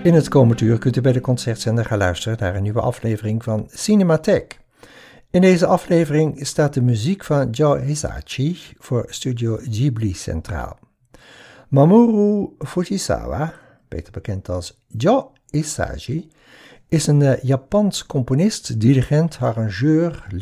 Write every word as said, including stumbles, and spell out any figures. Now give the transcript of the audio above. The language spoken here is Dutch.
In het komend uur kunt u bij de Concertzender gaan luisteren naar een nieuwe aflevering van Cinematheek. In deze aflevering staat de muziek van Joe Hisaichi voor Studio Ghibli centraal. Mamoru Fujisawa, beter bekend als Joe Hisaichi, is een uh, Japans componist, dirigent, arrangeur,